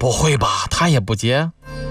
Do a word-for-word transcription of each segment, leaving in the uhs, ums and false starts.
不会吧，他也不接？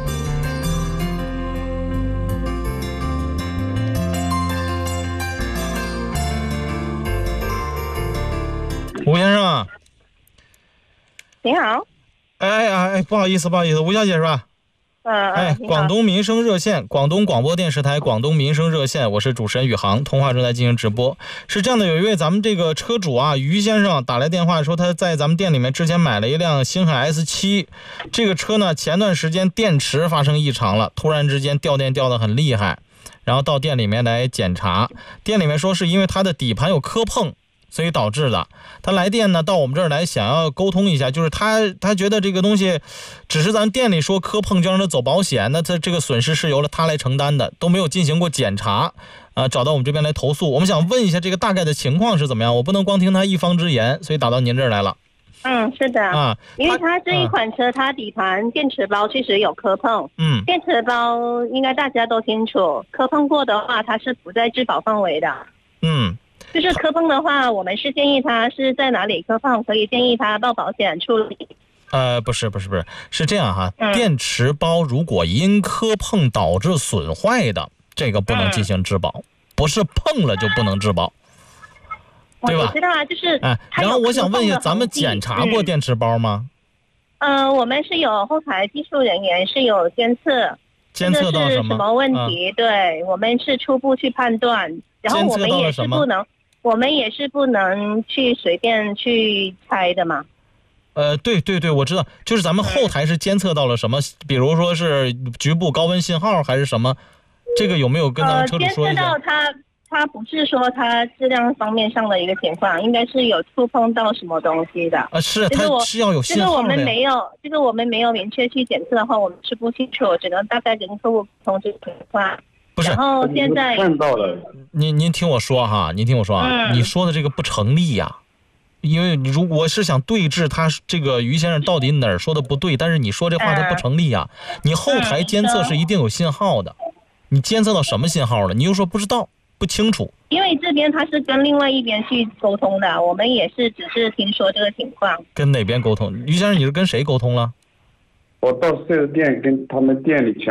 吴先生， 你好。 哎哎哎，不好意思，不好意思，吴小姐是吧？ 嗯， 哎，广东民生热线，广东广播电视台广东民生热线，我是主持人宇航，通话正在进行直播。是这样的，有一位咱们这个车主啊，于先生打来电话说他在咱们店里面之前买了一辆星海 S 七， 这个车呢前段时间电池发生异常了，突然之间掉电掉得很厉害，然后到店里面来检查，店里面说是因为它的底盘有磕碰，所以导致的。他来电呢，到我们这儿来想要沟通一下，就是他他觉得这个东西只是咱店里说磕碰就让他走保险，那他这个损失是由了他来承担的，都没有进行过检查，呃，找到我们这边来投诉。我们想问一下这个大概的情况是怎么样，我不能光听他一方之言，所以打到您这儿来了。 嗯，是的啊， 因为它这一款车，它底盘电池包确实有磕碰。 嗯， 电池包应该大家都清楚，磕碰过的话，它是不在质保范围的。 嗯。 就是磕碰的话，我们是建议他是在哪里磕碰，可以建议他报保险处理。 呃，不是不是不是，是这样哈， 嗯、 电池包如果因磕碰导致损坏的，这个不能进行质保，嗯、不是碰了就不能质保，对吧？ 我知道啊，就是。 哎，然后我想问一下，咱们检查过电池包吗？ 嗯、呃，我们是有后台技术人员是有监测， 监测到什么？ 这是什么问题？嗯、对，我们是初步去判断，然后我们也是不能。我们也是不能去随便去猜的嘛。 呃，对对对，我知道，就是咱们后台是监测到了什么，比如说是局部高温信号还是什么，这个有没有跟咱们车主说一下？ 呃，监测到它，它不是说它质量方面上的一个情况，应该是有触碰到什么东西的。 啊，是，它是要有信号的。 这个我们没有，这个我们没有明确去检测的话，我们是不清楚，只能大概跟客户通知情况。 不是， 然后现在看到了。 您您听我说哈，您听我说啊， 嗯、 你说的这个不成立呀、啊，因为如果是想对峙他这个于先生到底哪儿说的不对，但是你说这话它不成立呀、啊。你后台监测是一定有信号的，你监测到什么信号了？你又说不知道，不清楚。 因为这边他是跟另外一边去沟通的，我们也是只是听说这个情况。 跟哪边沟通？于先生，你是跟谁沟通了？ 我到四 S 店跟他们店里前